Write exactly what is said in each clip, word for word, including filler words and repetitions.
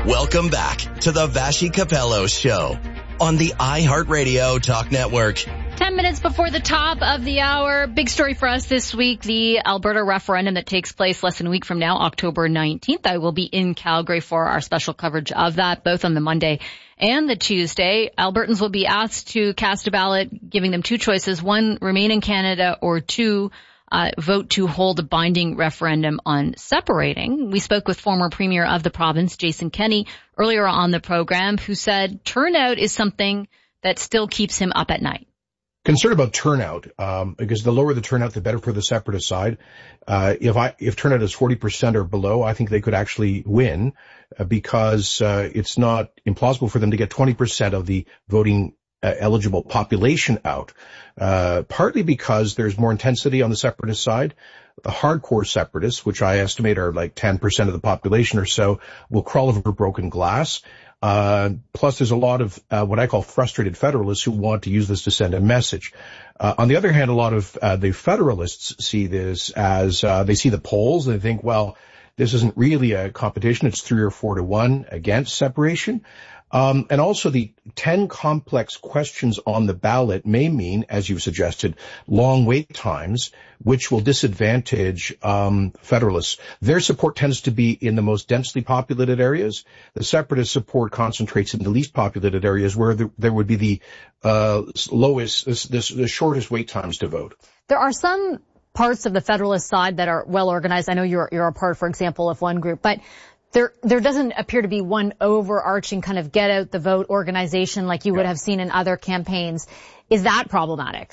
Welcome back to the Vassy Capello Show on the iHeartRadio Talk Network. Ten minutes before the top of the hour, big story for us this week, the Alberta referendum that takes place less than a week from now, October nineteenth. I will be in Calgary for our special coverage of that, both on the Monday and the Tuesday. Albertans will be asked to cast a ballot, giving them two choices: one, remain in Canada, or two, uh, vote to hold a binding referendum on separating. We spoke with former Premier of the province, Jason Kenney, earlier on the program, who said turnout is something that still keeps him up at night. Concerned about turnout, um, because the lower the turnout, the better for the separatist side. Uh, if I, if turnout is forty percent or below, I think they could actually win, uh, because, uh, it's not implausible for them to get twenty percent of the voting uh, eligible population out, uh, partly because there's more intensity on the separatist side. The hardcore separatists, which I estimate are like ten percent of the population or so, will crawl over broken glass. Uh, plus there's a lot of, uh, what I call frustrated federalists who want to use this to send a message. Uh, on the other hand, a lot of, uh, the federalists see this as, uh, they see the polls and they think, well, this isn't really a competition. It's three or four to one against separation. Um, and also the ten complex questions on the ballot may mean, as you've suggested, long wait times, which will disadvantage um federalists. Their support tends to be in the most densely populated areas. The separatist support concentrates in the least populated areas where the, there would be the uh lowest, this, this, the shortest wait times to vote. There are some parts of the federalist side that are well organized. I know you're you're a part, for example, of one group, but There, there doesn't appear to be one overarching kind of get out the vote organization like you would have seen in other campaigns. Is that problematic?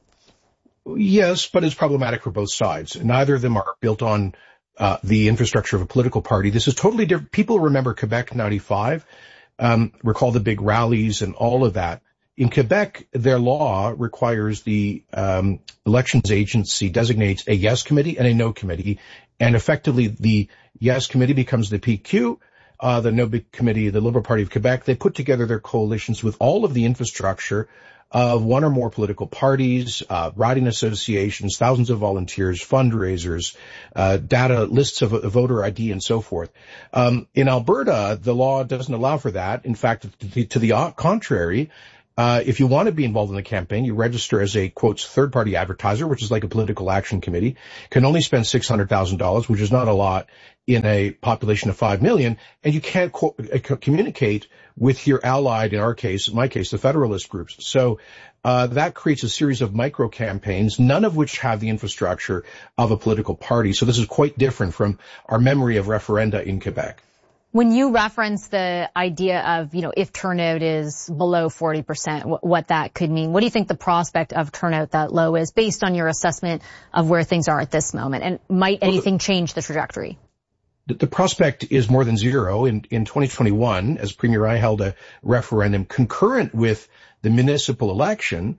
Yes, but it's problematic for both sides. Neither of them are built on uh, the infrastructure of a political party. This is totally different. People remember Quebec ninety-five, um, recall the big rallies and all of that. In Quebec, their law requires the um, elections agency designates a yes committee and a no committee, and effectively the yes committee becomes the P Q, uh, the no committee, the Liberal Party of Quebec. They put together their coalitions with all of the infrastructure of one or more political parties, uh, riding associations, thousands of volunteers, fundraisers, uh, data, lists of uh, voter I D and so forth. Um, in Alberta, the law doesn't allow for that. In fact, to the, to the contrary, Uh, if you want to be involved in the campaign, you register as a, quotes, third-party advertiser, which is like a political action committee, can only spend six hundred thousand dollars, which is not a lot in a population of five million, and you can't co- uh, communicate with your allied, in our case, in my case, the federalist groups. So uh that creates a series of micro-campaigns, none of which have the infrastructure of a political party. So this is quite different from our memory of referenda in Quebec. When you reference the idea of, you know, if turnout is below forty percent, what that could mean, what do you think the prospect of turnout that low is based on your assessment of where things are at this moment? And might anything change the trajectory? The, the prospect is more than zero. In, in twenty twenty-one, as Premier, I held a referendum concurrent with the municipal election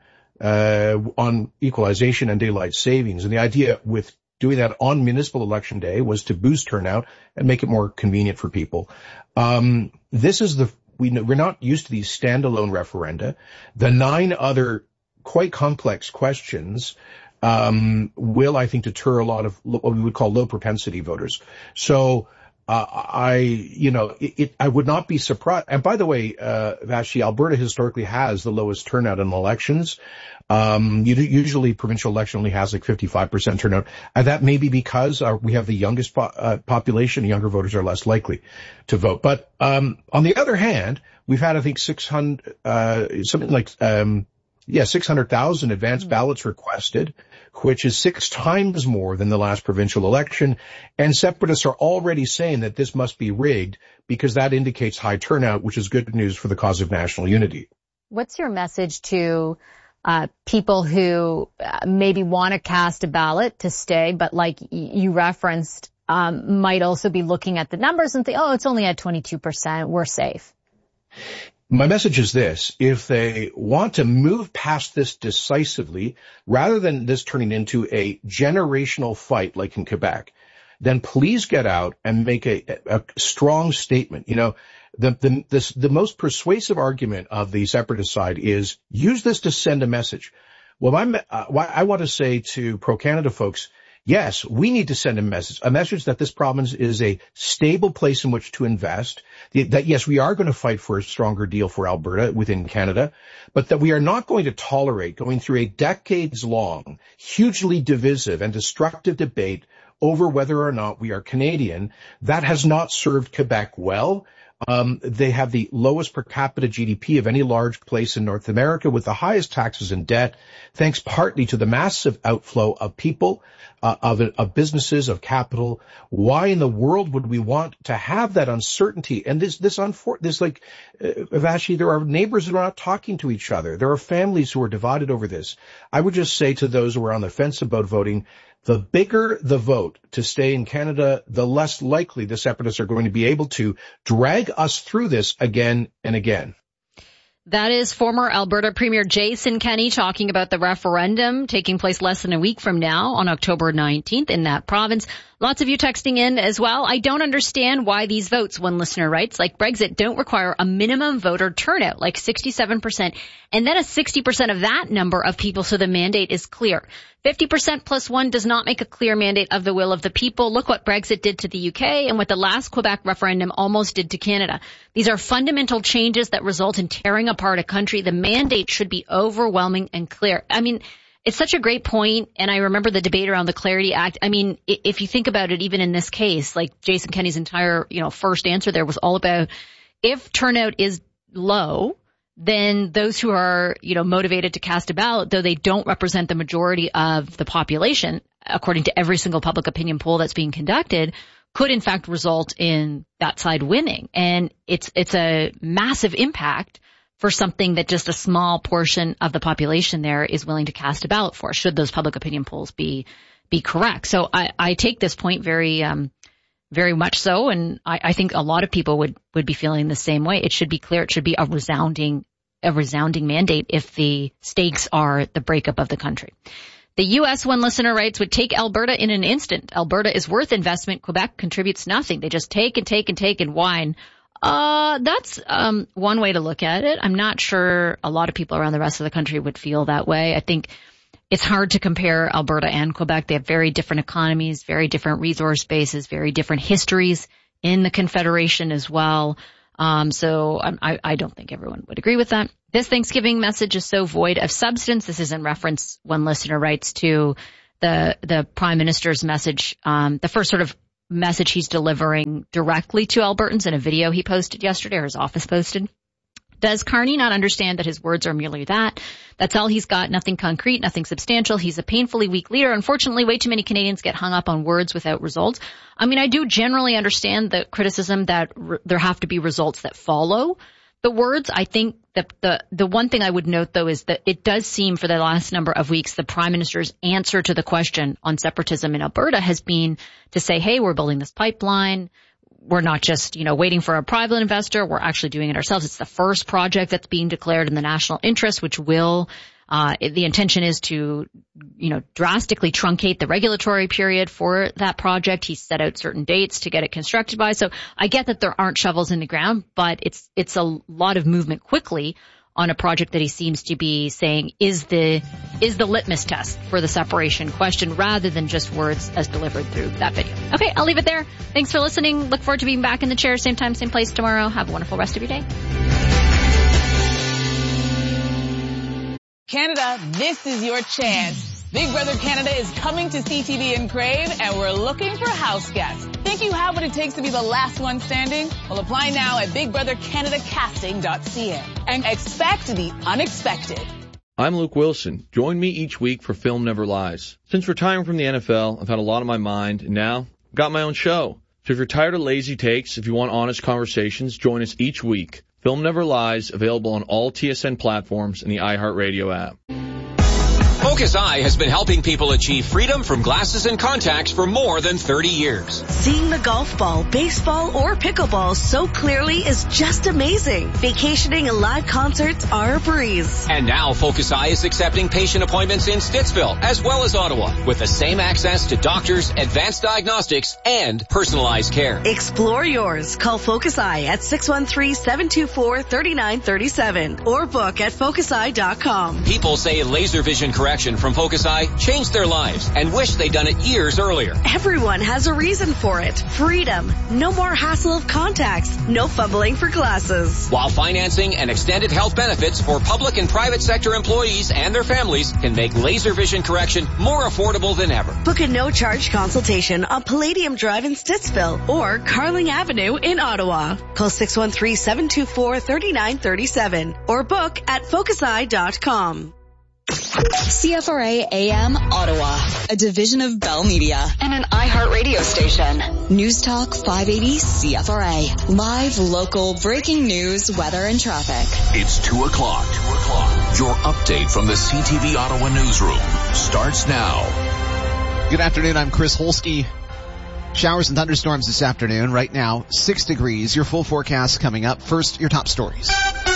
uh on equalization and daylight savings. And the idea with doing that on municipal election day was to boost turnout and make it more convenient for people. Um, this is the, we, we're not used to these standalone referenda. The nine other quite complex questions, um, will, I think, deter a lot of what we would call low propensity voters. So, uh, I, you know, it, it, I would not be surprised. And by the way, uh, Vassy, Alberta historically has the lowest turnout in elections. Um, you, usually provincial election only has like fifty-five percent turnout. And that may be because uh, we have the youngest po- uh, population. Younger voters are less likely to vote. But, um, on the other hand, we've had, I think, six hundred, uh, something like, um, yeah, six hundred thousand advance mm-hmm. ballots requested, which is six times more than the last provincial election. And separatists are already saying that this must be rigged because that indicates high turnout, which is good news for the cause of national unity. What's your message to Uh, people who uh, maybe want to cast a ballot to stay, but like y- you referenced, um, might also be looking at the numbers and think, oh, it's only at twenty-two percent, we're safe? My message is this: if they want to move past this decisively, rather than this turning into a generational fight like in Quebec, then please get out and make a, a strong statement. You know, The, the, this, the most persuasive argument of the separatist side is use this to send a message. Well, I'm, uh, I want to say to pro-Canada folks, yes, we need to send a message, a message that this province is a stable place in which to invest, that yes, we are going to fight for a stronger deal for Alberta within Canada, but that we are not going to tolerate going through a decades-long, hugely divisive and destructive debate over whether or not we are Canadian. That has not served Quebec well. Um, they have the lowest per capita G D P of any large place in North America, with the highest taxes and debt, thanks partly to the massive outflow of people, uh, of, of businesses, of capital. Why in the world would we want to have that uncertainty? And this, this, unfor- this like, uh, Vashi, there are neighbors who are not talking to each other. There are families who are divided over this. I would just say to those who are on the fence about voting, the bigger the vote to stay in Canada, the less likely the separatists are going to be able to drag us through this again and again. That is former Alberta Premier Jason Kenney talking about the referendum taking place less than a week from now on October nineteenth in that province. Lots of you texting in as well. I don't understand why these votes, one listener writes, like Brexit, don't require a minimum voter turnout, like sixty-seven percent, and then a sixty percent of that number of people so the mandate is clear. fifty percent plus one does not make a clear mandate of the will of the people. Look what Brexit did to the U K and what the last Quebec referendum almost did to Canada. These are fundamental changes that result in tearing apart a country. The mandate should be overwhelming and clear. I mean, it's such a great point, and I remember the debate around the Clarity Act. I mean, if you think about it, even in this case, like Jason Kenney's entire, you know, first answer there was all about if turnout is low, then those who are, you know, motivated to cast a ballot, though they don't represent the majority of the population, according to every single public opinion poll that's being conducted, could in fact result in that side winning. And it's, it's a massive impact for something that just a small portion of the population there is willing to cast a ballot for, should those public opinion polls be, be correct. So I, I take this point very, um, very much so. And I, I think a lot of people would, would be feeling the same way. It should be clear. It should be a resounding, a resounding mandate if the stakes are the breakup of the country. The U S, one listener writes, would take Alberta in an instant. Alberta is worth investment. Quebec contributes nothing. They just take and take and take and whine. Uh, that's, um, one way to look at it. I'm not sure a lot of people around the rest of the country would feel that way. I think it's hard to compare Alberta and Quebec. They have very different economies, very different resource bases, very different histories in the Confederation as well. Um, so I, I don't think everyone would agree with that. This Thanksgiving message is so void of substance. This is in reference, one listener writes, to the, the Prime Minister's message, um, the first sort of message he's delivering directly to Albertans in a video he posted yesterday, or his office posted. Does Carney not understand that his words are merely that? That's all he's got, nothing concrete, nothing substantial. He's a painfully weak leader. Unfortunately, way too many Canadians get hung up on words without results. I mean, I do generally understand the criticism that r- there have to be results that follow the words. I think that the, the one thing I would note, though, is that it does seem for the last number of weeks the Prime Minister's answer to the question on separatism in Alberta has been to say, hey, we're building this pipeline. We're not just, you know, waiting for a private investor. We're actually doing it ourselves. It's the first project that's being declared in the national interest, which will, uh, the intention is to, you know, drastically truncate the regulatory period for that project. He set out certain dates to get it constructed by. So I get that there aren't shovels in the ground, but it's, it's a lot of movement quickly on a project that he seems to be saying is the, is the litmus test for the separation question, rather than just words as delivered through that video. Okay, I'll leave it there. Thanks for listening. Look forward to being back in the chair, same time, same place tomorrow. Have a wonderful rest of your day. Canada, this is your chance. Big Brother Canada is coming to C T V and Crave, and we're looking for house guests. Think you have what it takes to be the last one standing? Well, apply now at big brother canada casting dot c a and expect the unexpected. I'm Luke Wilson. Join me each week for Film Never Lies. Since retiring from the N F L, I've had a lot on my mind, and now I've got my own show. So if you're tired of lazy takes, if you want honest conversations, join us each week. Film Never Lies, available on all T S N platforms and the iHeartRadio app. Focus Eye has been helping people achieve freedom from glasses and contacts for more than thirty years. Seeing the golf ball, baseball, or pickleball so clearly is just amazing. Vacationing and live concerts are a breeze. And now Focus Eye is accepting patient appointments in Stittsville as well as Ottawa with the same access to doctors, advanced diagnostics, and personalized care. Explore yours. Call Focus Eye at six one three, seven two four, three nine three seven or book at focus eye dot com. People say laser vision correction correction from Focus Eye changed their lives and wish they'd done it years earlier. Everyone has a reason for it. Freedom. No more hassle of contacts. No fumbling for glasses. While financing and extended health benefits for public and private sector employees and their families can make laser vision correction more affordable than ever. Book a no-charge consultation on Palladium Drive in Stittsville or Carling Avenue in Ottawa. Call six one three, seven two four, three nine three seven or book at focus eye dot com. C F R A A M Ottawa, a division of Bell Media and an iHeart radio station. News Talk five eighty C F R A. Live, local, breaking news, weather, and traffic. It's two o'clock. two o'clock. Your update from the C T V Ottawa newsroom starts now. Good afternoon. I'm Chris Holsky. Showers and thunderstorms this afternoon. Right now, six degrees. Your full forecast coming up. First, your top stories.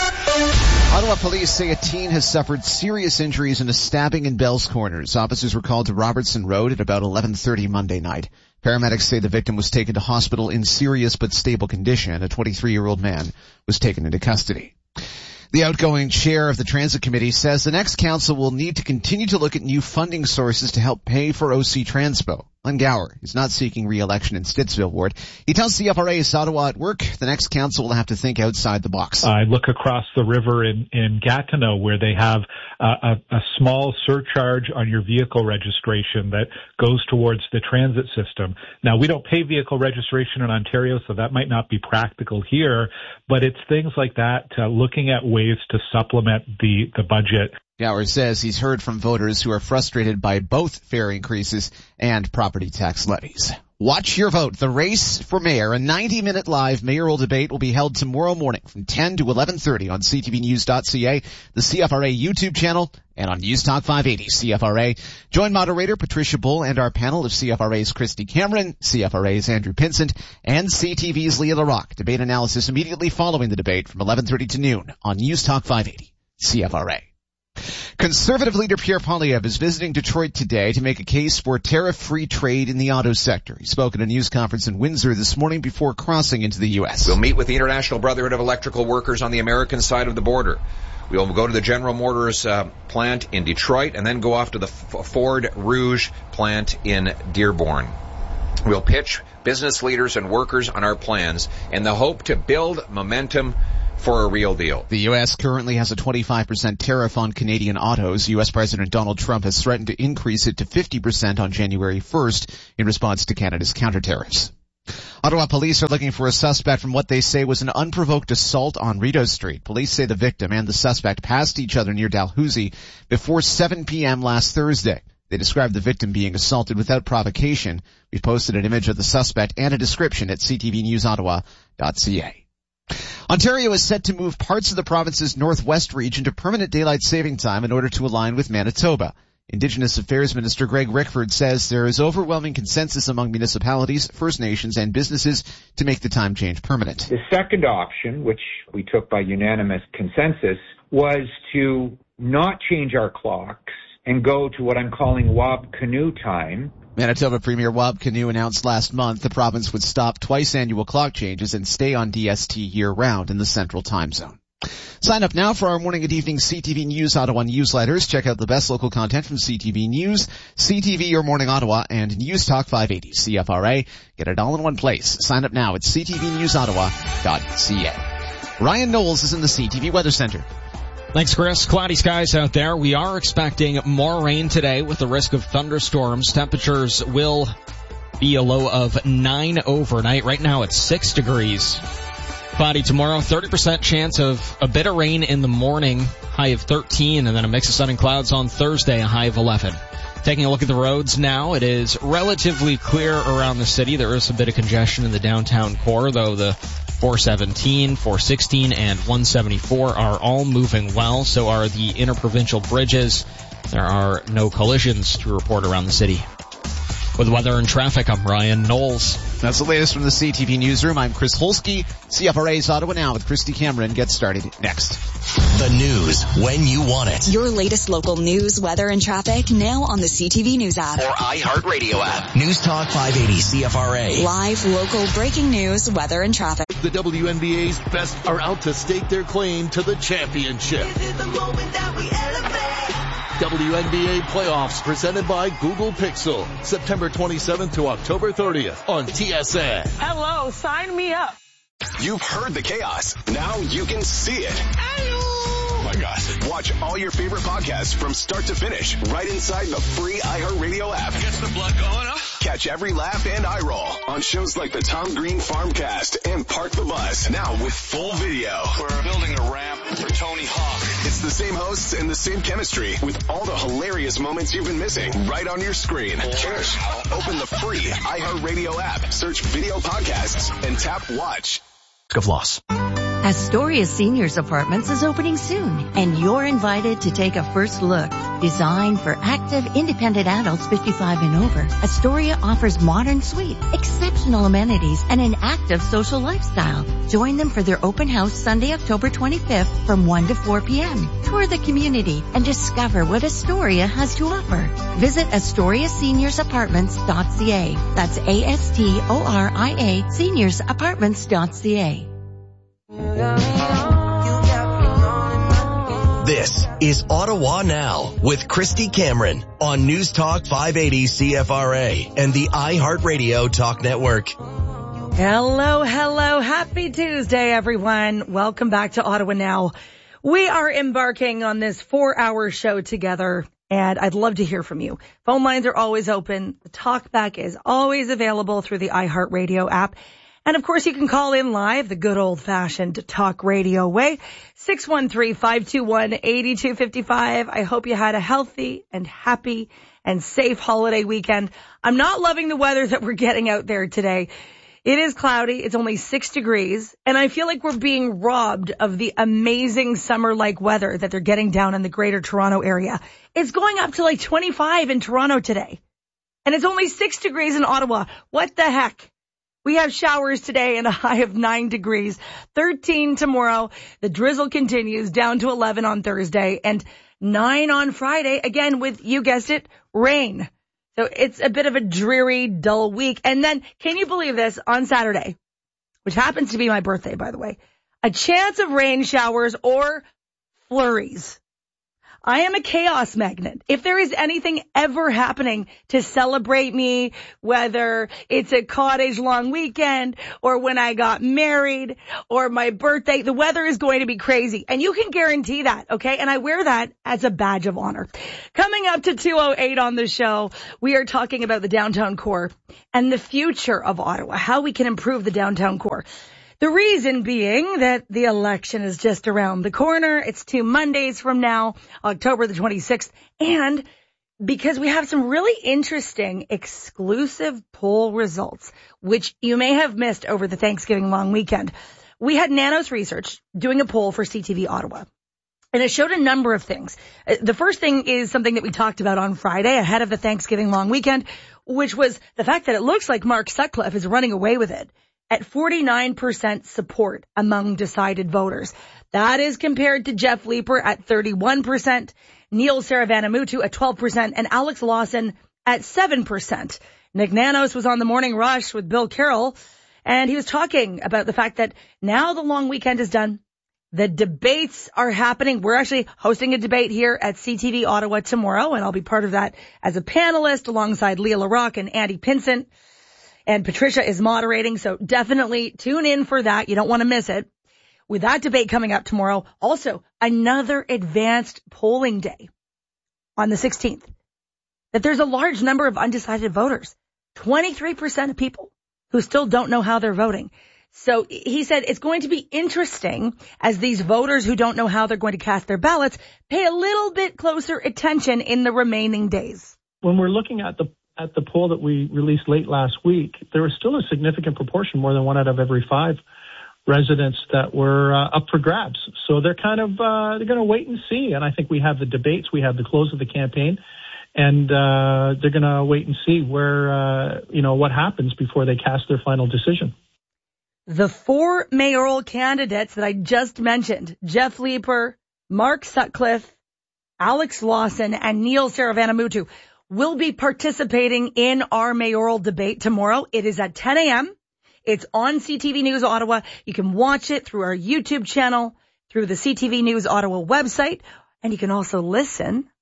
Ottawa police say a teen has suffered serious injuries in a stabbing in Bell's Corners. Officers were called to Robertson Road at about eleven thirty Monday night. Paramedics say the victim was taken to hospital in serious but stable condition. A twenty-three-year-old man was taken into custody. The outgoing chair of the Transit Committee says the next council will need to continue to look at new funding sources to help pay for O C Transpo. Glenn Gower is not seeking re-election in Stittsville ward. He tells C F R A it's Ottawa at work. The next council will have to think outside the box. I look across the river in, in Gatineau where they have uh, a, a small surcharge on your vehicle registration that goes towards the transit system. Now, we don't pay vehicle registration in Ontario, so that might not be practical here, but it's things like that, uh, looking at ways to supplement the, the budget. Gower says he's heard from voters who are frustrated by both fare increases and property tax levies. Watch your vote. The race for mayor, a ninety-minute live mayoral debate, will be held tomorrow morning from ten to eleven thirty on c t v news dot c a, the C F R A YouTube channel, and on News Talk five eighty C F R A. Join moderator Patricia Bull and our panel of C F R A's Christy Cameron, C F R A's Andrew Pinsent, and C T V's Leah LaRocque. Debate analysis immediately following the debate from eleven thirty to noon on News Talk five eighty C F R A. Conservative leader Pierre Poilievre is visiting Detroit today to make a case for tariff-free trade in the auto sector. He spoke at a news conference in Windsor this morning before crossing into the U S. We'll meet with the International Brotherhood of Electrical Workers on the American side of the border. We'll go to the General Motors uh, plant in Detroit and then go off to the F- Ford Rouge plant in Dearborn. We'll pitch business leaders and workers on our plans in the hope to build momentum for a real deal. The U S currently has a twenty-five percent tariff on Canadian autos. U S President Donald Trump has threatened to increase it to fifty percent on January first in response to Canada's counter-tariffs. Ottawa police are looking for a suspect from what they say was an unprovoked assault on Rideau Street. Police say the victim and the suspect passed each other near Dalhousie before seven p.m. last Thursday. They described the victim being assaulted without provocation. We've posted an image of the suspect and a description at c t v news ottawa dot c a. Ontario is set to move parts of the province's northwest region to permanent daylight saving time in order to align with Manitoba. Indigenous Affairs Minister Greg Rickford says there is overwhelming consensus among municipalities, First Nations, and businesses to make the time change permanent. The second option, which we took by unanimous consensus, was to not change our clocks and go to what I'm calling W A B canoe time. Manitoba Premier Wab Kinew announced last month the province would stop twice-annual clock changes and stay on D S T year-round in the Central Time Zone. Sign up now for our morning and evening C T V News Ottawa newsletters. Check out the best local content from C T V News, C T V Your Morning Ottawa, and News Talk five eighty C F R A. Get it all in one place. Sign up now at c t v news ottawa dot c a. Ryan Knowles is in the C T V Weather Center. Thanks, Chris. Cloudy skies out there. We are expecting more rain today with the risk of thunderstorms. Temperatures will be a low of nine overnight. Right now it's six degrees. Cloudy tomorrow, thirty percent chance of a bit of rain in the morning, high of thirteen, and then a mix of sun and clouds on Thursday, a high of eleven. Taking a look at the roads now, it is relatively clear around the city. There is a bit of congestion in the downtown core, though the four seventeen, four sixteen, and one seventy-four are all moving well. So are the interprovincial bridges. There are no collisions to report around the city. With weather and traffic, I'm Ryan Knowles. That's the latest from the C T V Newsroom. I'm Chris Holsky. C F R A's Ottawa Now with Christy Cameron gets started next. The news when you want it. Your latest local news, weather, and traffic now on the C T V News app. Or iHeartRadio app. News Talk five eighty C F R A. Live, local, breaking news, weather, and traffic. The W N B A's best are out to stake their claim to the championship. This is the moment that we elevate. W N B A playoffs presented by Google Pixel. September twenty-seventh to October thirtieth on T S N. Hello, sign me up. You've heard the chaos. Now you can see it. Oh my gosh. Watch all your favorite podcasts from start to finish right inside the free iHeartRadio app. Gets the blood going up. Catch every laugh and eye roll on shows like the Tom Green Farmcast and Park the Bus. Now with full video. We're building a ramp for Tony Hawk. It's the same hosts and the same chemistry with all the hilarious moments you've been missing right on your screen. Cheers. Open the free iHeartRadio app, search video podcasts, and tap watch. Of loss. Astoria Seniors Apartments is opening soon, and you're invited to take a first look. Designed for active, independent adults fifty-five and over, Astoria offers modern suite, exceptional amenities, and an active social lifestyle. Join them for their open house Sunday, October twenty-fifth from one to four p.m. Tour the community and discover what Astoria has to offer. Visit Astoria Seniors Apartments dot c a. That's A S T O R I A, seniors apartments dot c a. This is Ottawa Now with Christy Cameron on News Talk five eighty C F R A and the iHeartRadio Talk Network. Hello, hello. Happy Tuesday, everyone. Welcome back to Ottawa Now. We are embarking on this four-hour show together, and I'd love to hear from you. Phone lines are always open. The talkback is always available through the iHeartRadio app. And, of course, you can call in live the good old-fashioned talk radio way, six one three, five two one, eight two five five. I hope you had a healthy and happy and safe holiday weekend. I'm not loving the weather that we're getting out there today. It is cloudy. It's only six degrees. And I feel like we're being robbed of the amazing summer-like weather that they're getting down in the greater Toronto area. It's going up to like twenty-five in Toronto today. And it's only six degrees in Ottawa. What the heck? We have showers today and a high of nine degrees, thirteen tomorrow. The drizzle continues down to eleven on Thursday and nine on Friday, again with, you guessed it, rain. So it's a bit of a dreary, dull week. And then, can you believe this, on Saturday, which happens to be my birthday, by the way, a chance of rain showers or flurries. I am a chaos magnet. If there is anything ever happening to celebrate me, whether it's a cottage long weekend or when I got married or my birthday, the weather is going to be crazy. And you can guarantee that, okay? And I wear that as a badge of honor. Coming up to two oh eight on the show, we are talking about the downtown core and the future of Ottawa, how we can improve the downtown core. The reason being that the election is just around the corner. It's two Mondays from now, October the twenty-sixth. And because we have some really interesting exclusive poll results, which you may have missed over the Thanksgiving long weekend. We had Nanos Research doing a poll for C T V Ottawa. And it showed a number of things. The first thing is something that we talked about on Friday ahead of the Thanksgiving long weekend, which was the fact that it looks like Mark Sutcliffe is running away with it at forty-nine percent support among decided voters. That is compared to Jeff Leeper at thirty-one percent, Neil Saravanamuttu at twelve percent, and Alex Lawson at seven percent. Nick Nanos was on the Morning Rush with Bill Carroll, and he was talking about the fact that now the long weekend is done. The debates are happening. We're actually hosting a debate here at C T V Ottawa tomorrow, and I'll be part of that as a panelist alongside Leah LaRocque and Andy Pinsent. And Patricia is moderating, so definitely tune in for that. You don't want to miss it. With that debate coming up tomorrow, also another advanced polling day on the sixteenth. That there's a large number of undecided voters, twenty-three percent of people who still don't know how they're voting. So he said it's going to be interesting as these voters who don't know how they're going to cast their ballots pay a little bit closer attention in the remaining days. When we're looking at the at the poll that we released late last week, there was still a significant proportion, more than one out of every five residents that were uh, up for grabs. So they're kind of, uh, they're going to wait and see. And I think we have the debates, we have the close of the campaign, and uh, they're going to wait and see where, uh, you know, what happens before they cast their final decision. The four mayoral candidates that I just mentioned, Jeff Leeper, Mark Sutcliffe, Alex Lawson, and Neil Saravanamuttu, will be participating in our mayoral debate tomorrow. It is at ten a.m. It's on C T V News Ottawa. You can watch it through our YouTube channel, through the C T V News Ottawa website, and you can also listen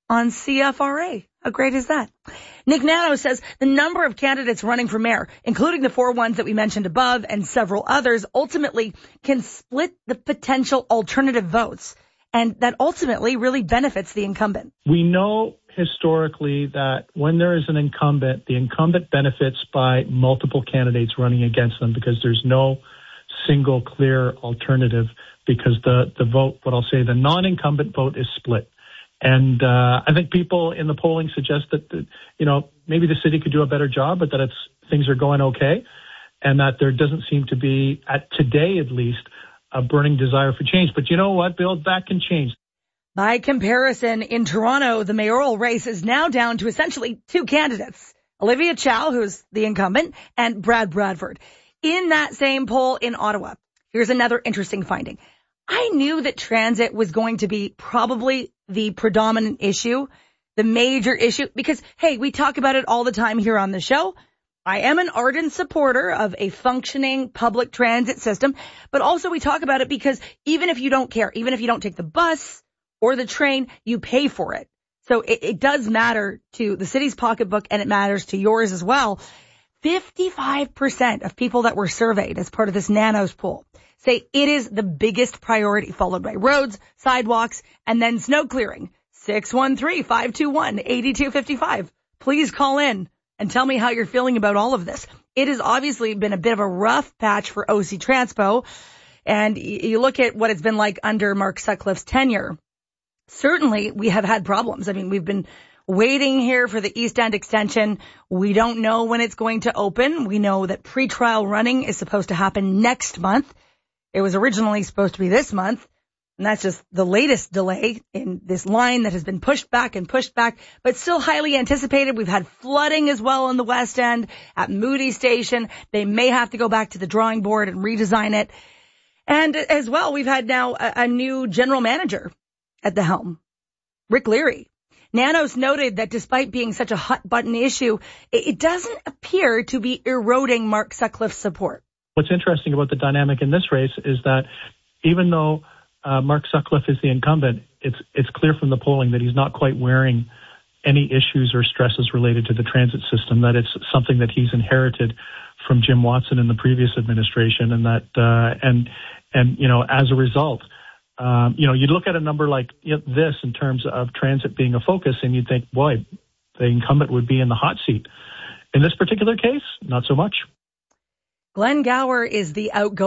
on C F R A. How great is that? Nick Nano says the number of candidates running for mayor, including the four ones that we mentioned above and several others, ultimately can split the potential alternative votes. And that ultimately really benefits the incumbent. We know historically that when there is an incumbent, the incumbent benefits by multiple candidates running against them because there's no single clear alternative, because the, the vote, what I'll say, the non-incumbent vote is split. And uh, I think people in the polling suggest that, that, you know, maybe the city could do a better job, but that it's things are going okay, and that there doesn't seem to be, at today at least, a burning desire for change. But you know what, Bill? That can change. By comparison, in Toronto, the mayoral race is now down to essentially two candidates, Olivia Chow, who's the incumbent, and Brad Bradford. In that same poll in Ottawa, here's another interesting finding. I knew that transit was going to be probably the predominant issue, the major issue, because, hey, we talk about it all the time here on the show. I am an ardent supporter of a functioning public transit system, but also we talk about it because even if you don't care, even if you don't take the bus or the train, you pay for it. So it, it does matter to the city's pocketbook, and it matters to yours as well. fifty-five percent of people that were surveyed as part of this Nanos poll say it is the biggest priority, followed by roads, sidewalks, and then snow clearing. six one three, five two one, eight two five five. Please call in and tell me how you're feeling about all of this. It has obviously been a bit of a rough patch for O C Transpo, and you look at what it's been like under Mark Sutcliffe's tenure. Certainly, we have had problems. I mean, we've been waiting here for the East End extension. We don't know when it's going to open. We know that pre-trial running is supposed to happen next month. It was originally supposed to be this month. And that's just the latest delay in this line that has been pushed back and pushed back, but still highly anticipated. We've had flooding as well in the West End at Moody Station. They may have to go back to the drawing board and redesign it. And as well, we've had now a, a new general manager at the helm, Rick Leary. Nanos noted that despite being such a hot button issue, it, it doesn't appear to be eroding Mark Sutcliffe's support. What's interesting about the dynamic in this race is that even though Uh, Mark Sutcliffe is the incumbent, it's it's clear from the polling that he's not quite wearing any issues or stresses related to the transit system, that it's something that he's inherited from Jim Watson in the previous administration, and that uh, and and you know as a result, um, you know you look at a number like you know, this in terms of transit being a focus, and you'd think, boy, the incumbent would be in the hot seat. In this particular case, not so much. Glenn Gower is the outgoing